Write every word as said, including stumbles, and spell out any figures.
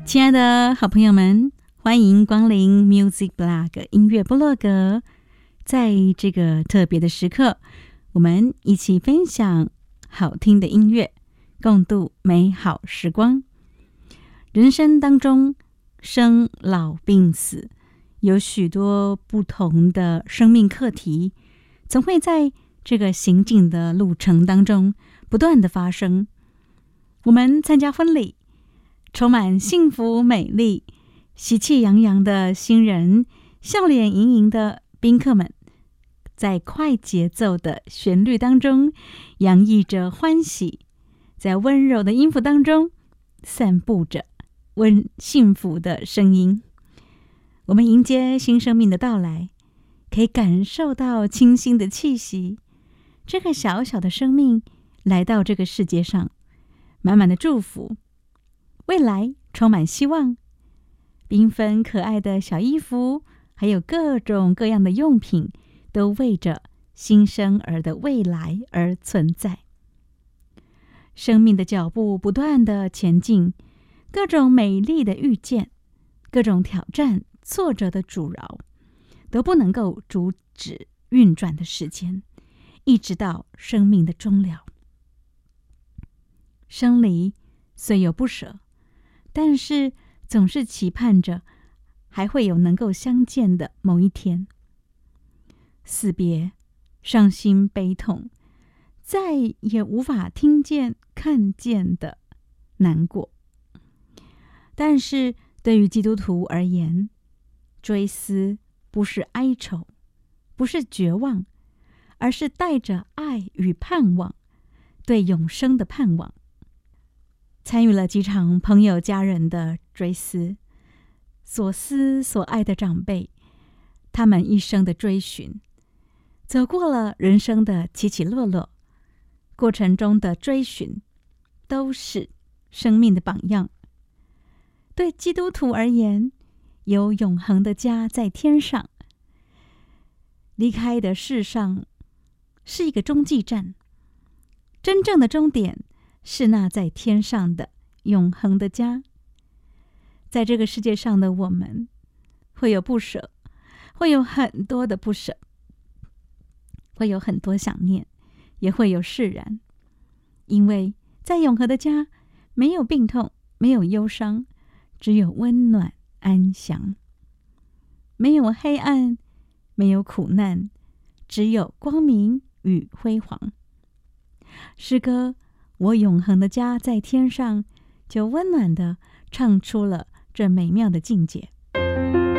亲爱的好朋友们，欢迎光临 Music Blog 音乐部落格。在这个特别的时刻，我们一起分享好听的音乐，共度美好时光。人生当中，生老病死，有许多不同的生命课题，总会在这个行进的路程当中不断的发生。我们参加婚礼，充满幸福美丽、喜气洋洋的新人，笑脸盈盈的宾客们，在快节奏的旋律当中洋溢着欢喜，在温柔的音符当中散布着温幸福的声音。我们迎接新生命的到来，可以感受到清新的气息。这个小小的生命来到这个世界上，满满的祝福，未来充满希望。缤纷可爱的小衣服，还有各种各样的用品，都为着新生儿的未来而存在。生命的脚步不断的前进，各种美丽的遇见，各种挑战挫折的阻挠，都不能够阻止运转的时间，一直到生命的终了。生离虽有不舍，但是总是期盼着还会有能够相见的某一天。死别，伤心悲痛，再也无法听见看见的难过。但是对于基督徒而言，追思不是哀愁，不是绝望，而是带着爱与盼望，对永生的盼望。参与了几场朋友家人的追思，所思所爱的长辈，他们一生的追寻，走过了人生的起起落落，过程中的追寻都是生命的榜样。对基督徒而言，有永恒的家在天上，离开的世上是一个中继站，真正的终点是那在天上的永恒的家。在这个世界上的我们，会有不舍，会有很多的不舍，会有很多想念，也会有释然。因为在永恒的家，没有病痛，没有忧伤，只有温暖安详。没有黑暗，没有苦难，只有光明与辉煌。诗歌我永恒的家在天上，就温暖地唱出了这美妙的境界。